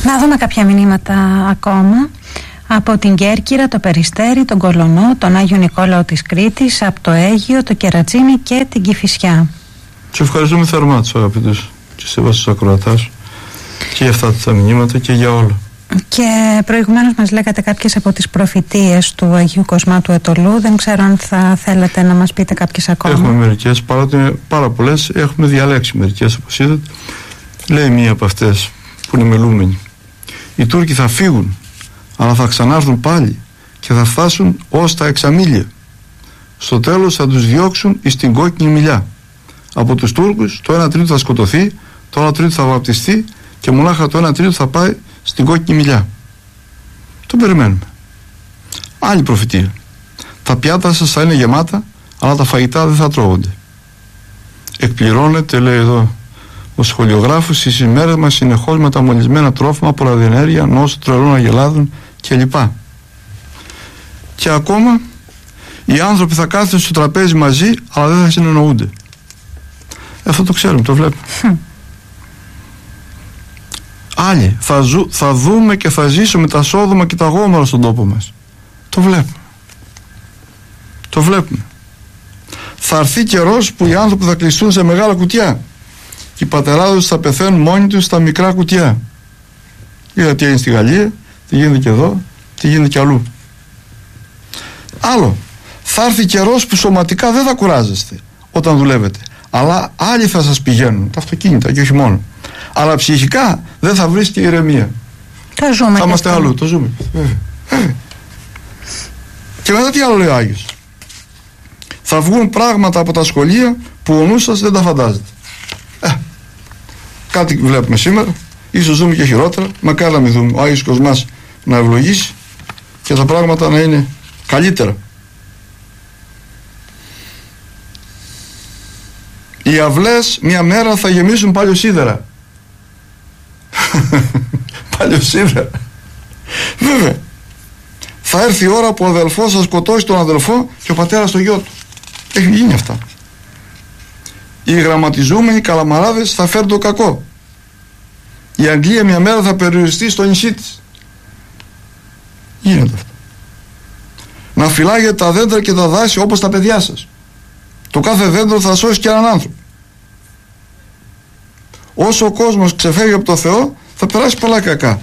Να δούμε κάποια μηνύματα ακόμα. Από την Κέρκυρα, το Περιστέρι, τον Κολονό, τον Άγιο Νικόλαο της Κρήτης, από το Αίγυο, το Κερατσίνι και την Κηφισιά. Τους ευχαριστούμε θερμά τους αγαπητούς και σεβαστούς ακροατάς και για αυτά τα μηνύματα και για όλα. Και προηγουμένως μας λέγατε κάποιες από τις προφητείες του Αγίου Κοσμά του Αιτωλού. Δεν ξέρω αν θα θέλετε να μας πείτε κάποιες ακόμα. Έχουμε μερικές, παρότι είναι πάρα πολλές, έχουμε διαλέξει μερικές όπως είδατε. Λέει μία από αυτές που είναι μελούμενη. Οι Τούρκοι θα φύγουν, αλλά θα ξανάρθουν πάλι και θα φτάσουν ως τα 6 μίλια. Στο τέλος θα τους διώξουν εις την κόκκινη μιλιά. Από τους Τούρκους το 1 τρίτο θα σκοτωθεί, το 1 τρίτο θα βαπτιστεί και μονάχα το 1 τρίτο θα πάει στην κόκκινη μιλιά. Το περιμένουμε. Άλλη προφητεία. Τα πιάτα σας θα είναι γεμάτα, αλλά τα φαγητά δεν θα τρώγονται. Εκπληρώνεται, λέει εδώ ο σχολιογράφος, στις ημέρες μας συνεχώς με τα μολυσμένα τρόφιμα, πολλαδιενέργεια, νόσο τρελών αγελάδων κλπ. Και ακόμα οι άνθρωποι θα κάθονται στο τραπέζι μαζί, αλλά δεν θα συνεννοούνται. Αυτό το ξέρουμε, το βλέπουμε. Άλλοι θα δούμε και θα ζήσουμε τα Σόδομα και τα Γόμορα στον τόπο μας. Το βλέπουμε. Το βλέπουμε. Θα έρθει καιρός που οι άνθρωποι θα κλειστούν σε μεγάλα κουτιά και οι πατεράδες θα πεθαίνουν μόνοι τους στα μικρά κουτιά. Είδα τι έγινε στη Γαλλία, τι γίνεται και εδώ, τι γίνεται και αλλού. Άλλο, θα έρθει καιρός που σωματικά δεν θα κουράζεστε όταν δουλεύετε, αλλά άλλοι θα σας πηγαίνουν, τα αυτοκίνητα και όχι μόνο. Αλλά ψυχικά δεν θα βρίσκει ηρεμία. Το ζούμε. Θα είμαστε αλλού, το ζούμε. Και μετά τι άλλο λέει ο Άγιος. Θα βγουν πράγματα από τα σχολεία που ο νους σας δεν τα φαντάζεται. Κάτι βλέπουμε σήμερα, ίσως δούμε και χειρότερα. Μακάρι να μην δούμε. Ο Άγιος Κοσμάς να ευλογήσει και τα πράγματα να είναι καλύτερα. Οι αυλές μια μέρα θα γεμίσουν παλιοσίδερα. Παλιοσίδερα. Βέβαια. Θα έρθει η ώρα που ο αδελφός θα σκοτώσει τον αδελφό και ο πατέρας τον γιο του. Έχει γίνει αυτά. Οι γραμματιζούμενοι καλαμαράδες θα φέρουν το κακό. Η Αγγλία μια μέρα θα περιοριστεί στο νησί της. Γίνεται αυτό. Να φυλάγετε τα δέντρα και τα δάση όπως τα παιδιά σας. Το κάθε δέντρο θα σώσει και έναν άνθρωπο. Όσο ο κόσμος ξεφεύγει από το Θεό, θα περάσει πολλά κακά.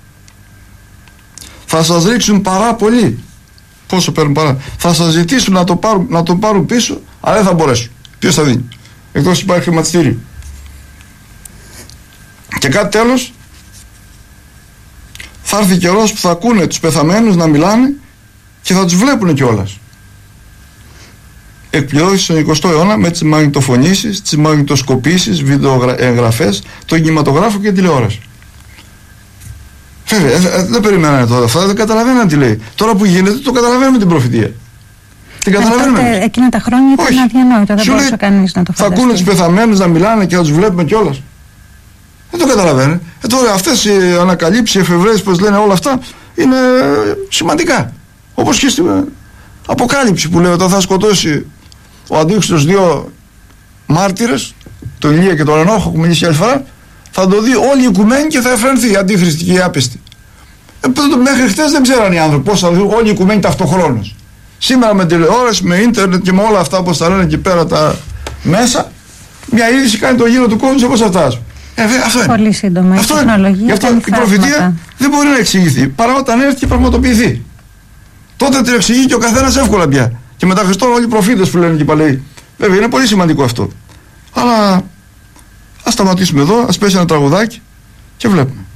Θα σας ρίξουν παρά πολύ. Πόσο παίρνουν παρά. Θα σας ζητήσουν να το πάρουν πίσω, αλλά δεν θα μπορέσουν. Ποιος θα δίνει? Εκτός υπάρχει χρηματιστήριο. Και κάτι τέλος. Θα έρθει καιρός που θα ακούνε τους πεθαμένους να μιλάνε και θα τους βλέπουν κιόλας. Εκπληρώθηκε στον 20ο αιώνα με τις μαγνητοφωνήσεις, τις μαγνητοσκοπήσεις, βιντεοεγγραφές, τον κινηματογράφο και τηλεόραση. Βέβαια, δεν περιμένανε τώρα αυτά, δεν καταλαβαίνανε τι λέει. Τώρα που γίνεται, το καταλαβαίνουμε την προφητεία. Την καταλαβαίνουμε. Εκείνα τα χρόνια ήταν αδιανόητο, δεν μπορούσε κανείς να το φανταστεί. Θα ακούνε τους πεθαμένους να μιλάνε και θα τους βλέπουμε κιόλας. Δεν το καταλαβαίνουν. Τώρα αυτές οι ανακαλύψεις, οι εφευρέσεις, πώς λένε, όλα αυτά είναι σημαντικά. Όπως και στην Αποκάλυψη που λέει όταν θα σκοτώσει ο Αντίχριστος 2 μάρτυρες, τον Ηλία και τον Ενόχο, έχουμε μιλήσει άλλη φορά, θα το δει όλη η οικουμένη και θα εφρανθεί η αντίχριστη και η άπιστη. Μέχρι χτες δεν ξέραν οι άνθρωποι πώς θα δουν όλη η οικουμένη ταυτοχρόνως. Σήμερα με τηλεόραση, με ίντερνετ και με όλα αυτά όπως τα λένε εκεί πέρα τα μέσα, μια είδηση κάνει το γύρο του κόσμου όπως αυτά. Αυτό είναι. Πολύ σύντομα. Αυτό η τεχνολογία. Γι' αυτό η προφητεία δεν μπορεί να εξηγηθεί παρά όταν έρθει και πραγματοποιηθεί. Τότε την εξηγεί και ο καθένας εύκολα πια. Και μετά Χριστόν όλοι οι προφήτες που λένε και οι παλαιοί. Βέβαια είναι πολύ σημαντικό αυτό. Αλλά ας σταματήσουμε εδώ, ας πέσει ένα τραγουδάκι και βλέπουμε.